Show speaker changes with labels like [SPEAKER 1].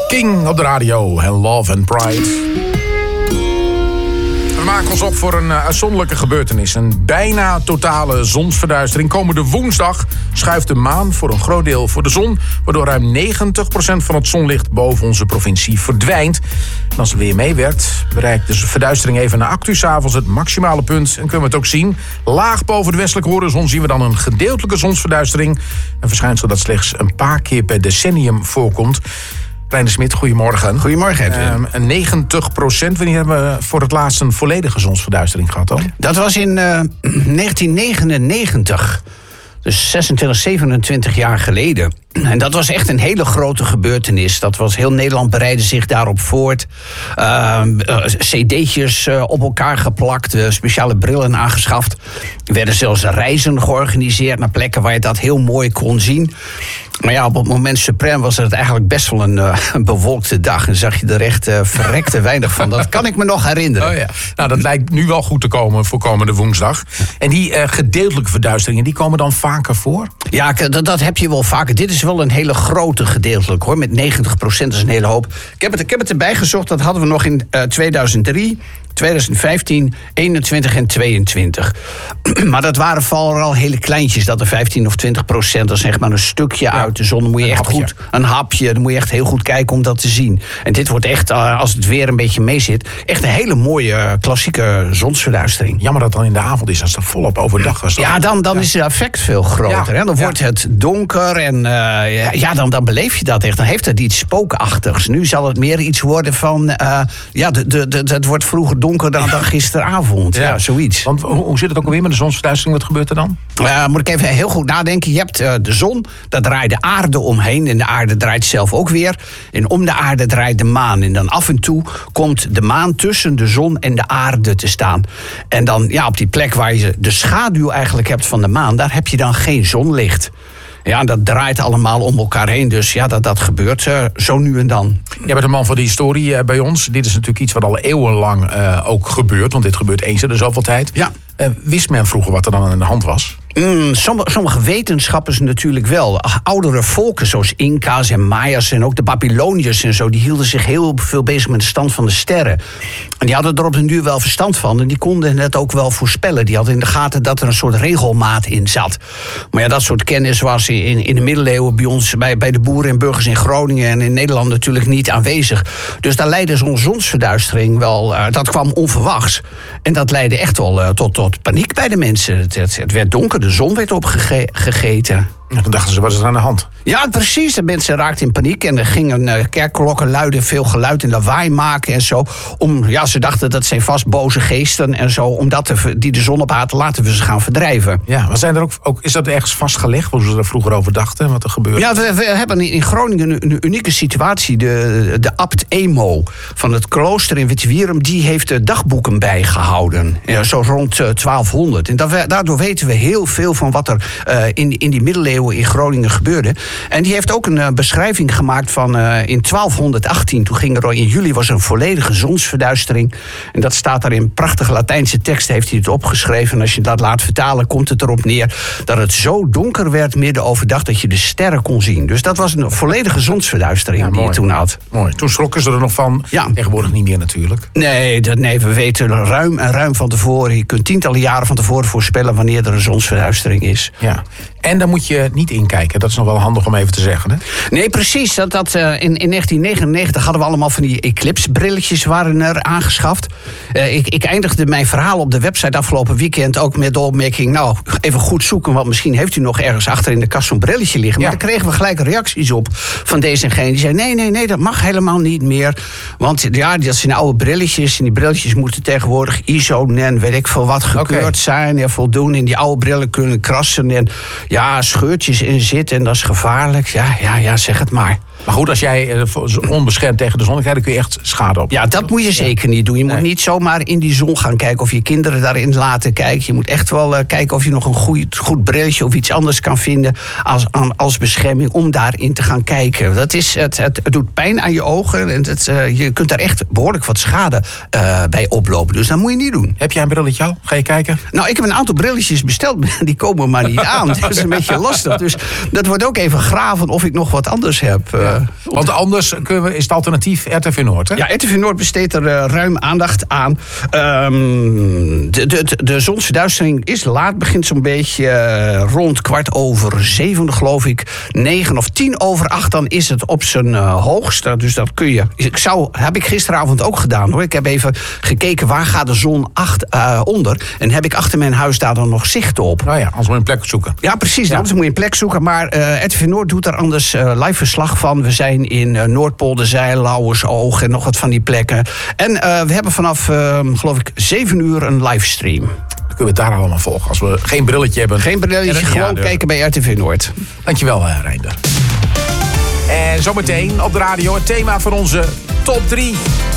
[SPEAKER 1] King op de radio en Love and Pride. We maken ons op voor een uitzonderlijke gebeurtenis. Een bijna totale zonsverduistering. Komende woensdag schuift de maan voor een groot deel voor de zon, waardoor ruim 90% van het zonlicht boven onze provincie verdwijnt. En als er weer meewerkt, bereikt de verduistering even na 8 uur 's avonds het maximale punt. En kunnen we het ook zien. Laag boven de westelijke horizon zien we dan een gedeeltelijke zonsverduistering. Een verschijnsel dat slechts een paar keer per decennium voorkomt. Reiner Smit, goedemorgen.
[SPEAKER 2] Goedemorgen, Edwin.
[SPEAKER 1] 90%. Wanneer hebben we voor het laatst een volledige zonsverduistering gehad dan?
[SPEAKER 2] Dat was in 1999. Dus 26, 27 jaar geleden. En dat was echt een hele grote gebeurtenis. Dat was heel Nederland bereidde zich daarop voort. cd'tjes op elkaar geplakt, speciale brillen aangeschaft. Er werden zelfs reizen georganiseerd naar plekken waar je dat heel mooi kon zien. Maar ja, op het moment suprem was het eigenlijk best wel een bewolkte dag. En zag je er echt verrekte weinig van. Dat kan ik me nog herinneren.
[SPEAKER 1] Oh ja. Nou, dat lijkt nu wel goed te komen voor komende woensdag. En die gedeeltelijke verduisteringen, die komen dan vaker voor?
[SPEAKER 2] Ja, dat heb je wel vaker. Dit is wel een hele grote gedeeltelijk, hoor. Met 90% is een hele hoop. Ik heb het erbij gezocht. Dat hadden we nog in 2003... 2015, 21 en 22. Maar dat waren vooral hele kleintjes. Dat er 15 of 20%, dat is zeg maar een stukje uit de zon. Dan moet je echt goed, een hapje, dan moet je echt heel goed kijken om dat te zien. En dit wordt echt, als het weer een beetje mee zit, echt een hele mooie klassieke zonsverduistering.
[SPEAKER 1] Jammer dat het dan in de avond is, als het volop overdag was.
[SPEAKER 2] Ja, dan is het effect veel groter. Ja. Hè? Dan wordt het donker en dan beleef je dat echt. Dan heeft het iets spookachtigs. Nu zal het meer iets worden van, het wordt vroeger donker dan gisteravond. Ja, zoiets.
[SPEAKER 1] Want hoe zit het ook alweer met de zonsverduistering? Wat gebeurt er dan?
[SPEAKER 2] Moet ik even heel goed nadenken. Je hebt de zon, daar draait de aarde omheen. En de aarde draait zelf ook weer. En om de aarde draait de maan. En dan af en toe komt de maan tussen de zon en de aarde te staan. En dan op die plek waar je de schaduw eigenlijk hebt van de maan, daar heb je dan geen zonlicht. Ja, dat draait allemaal om elkaar heen. Dus ja, dat gebeurt zo nu en dan.
[SPEAKER 1] Jij bent een man van de historie bij ons. Dit is natuurlijk iets wat al eeuwenlang ook gebeurt. Want dit gebeurt eens in de zoveel tijd. Ja. Wist men vroeger wat er dan aan de hand was?
[SPEAKER 2] Sommige wetenschappers natuurlijk wel. Oudere volken zoals Inca's en Maya's en ook de Babyloniërs en zo, die hielden zich heel veel bezig met de stand van de sterren. En die hadden er op den duur wel verstand van. En die konden het ook wel voorspellen. Die hadden in de gaten dat er een soort regelmaat in zat. Maar ja, dat soort kennis was in de middeleeuwen bij ons, bij de boeren en burgers in Groningen en in Nederland natuurlijk niet aanwezig. Dus daar leidde zo'n zonsverduistering wel, dat kwam onverwachts. En dat leidde echt wel tot paniek bij de mensen. Het werd donker, de zon werd opgegeten.
[SPEAKER 1] En toen dachten ze, wat is er aan de hand?
[SPEAKER 2] Ja, precies. De mensen raakten in paniek en er gingen kerkklokken luiden, veel geluid en lawaai maken en zo. Ze dachten dat zijn vast boze geesten en zo, omdat die de zon ophaten, laten we ze gaan verdrijven.
[SPEAKER 1] Ja, maar zijn er ook, is dat ergens vastgelegd, hoe ze er vroeger over dachten, wat er gebeurde?
[SPEAKER 2] Ja, we hebben in Groningen een unieke situatie. De abt Emo van het klooster in Wittewierum, die heeft de dagboeken bijgehouden. Zo rond 1200. En daardoor weten we heel veel van wat er in die middeleeuwen in Groningen gebeurde. En die heeft ook een beschrijving gemaakt van in 1218. Toen ging er in juli was een volledige zonsverduistering. En dat staat daar in prachtige Latijnse tekst, heeft hij het opgeschreven. En als je dat laat vertalen, komt het erop neer dat het zo donker werd midden overdag dat je de sterren kon zien. Dus dat was een volledige zonsverduistering die je toen had.
[SPEAKER 1] Mooi. Toen schrokken ze er nog van. Ja. Tegenwoordig niet meer natuurlijk.
[SPEAKER 2] Nee, we weten ruim van tevoren. Je kunt tientallen jaren van tevoren voorspellen wanneer er een zonsverduistering is.
[SPEAKER 1] Ja. En daar moet je niet inkijken. Dat is nog wel handig om even te zeggen, hè?
[SPEAKER 2] Nee, precies. In 1999 hadden we allemaal van die eclipsebrilletjes waren er aangeschaft. Ik eindigde mijn verhaal op de website afgelopen weekend ook met de opmerking, even goed zoeken, want misschien heeft u nog ergens achter in de kast zo'n brilletje liggen. Maar daar kregen we gelijk reacties op van deze en gene. Die zei, nee, dat mag helemaal niet meer. Want dat zijn oude brilletjes en die brilletjes moeten tegenwoordig ISO en weet ik veel wat gekeurd zijn en voldoen. En die oude brillen kunnen krassen en scheurtjes in zitten en dat is gevaarlijk. Ja, zeg het maar.
[SPEAKER 1] Maar goed, als jij onbeschermd tegen de zon kijkt, dan kun je echt schade op.
[SPEAKER 2] Ja, dat moet je zeker niet doen. Je moet niet zomaar in die zon gaan kijken of je kinderen daarin laten kijken. Je moet echt wel kijken of je nog een goed brilletje of iets anders kan vinden als bescherming om daarin te gaan kijken. Het doet pijn aan je ogen en je kunt daar echt behoorlijk wat schade bij oplopen. Dus dat moet je niet doen.
[SPEAKER 1] Heb jij een brilletje al? Ga je kijken?
[SPEAKER 2] Nou, ik heb een aantal brilletjes besteld, die komen maar niet aan. Dat is een beetje lastig. Dus dat wordt ook even graven of ik nog wat anders heb.
[SPEAKER 1] Want anders is het alternatief RTV Noord, hè?
[SPEAKER 2] Ja, RTV Noord besteedt er ruim aandacht aan. De zonsverduistering is laat, begint zo'n beetje rond 6:15, geloof ik. 9 of 7:50, dan is het op zijn hoogst. Dus dat kun je. Heb ik gisteravond ook gedaan, hoor. Ik heb even gekeken waar gaat de zon onder. En heb ik achter mijn huis daar dan nog zicht op.
[SPEAKER 1] Nou ja, anders moet je een plek zoeken.
[SPEAKER 2] Ja, precies. Anders moet je een plek zoeken. Maar RTV Noord doet er anders live verslag van. We zijn in Noordpolderzeil, Lauwersoog en nog wat van die plekken. En we hebben vanaf, geloof ik, 7:00 een livestream.
[SPEAKER 1] Dan kunnen we het daar allemaal volgen. Als we geen brilletje hebben.
[SPEAKER 2] Geen brilletje, gewoon kijken bij RTV Noord.
[SPEAKER 1] Dankjewel, Reinder. En zometeen op de radio het thema van onze top 3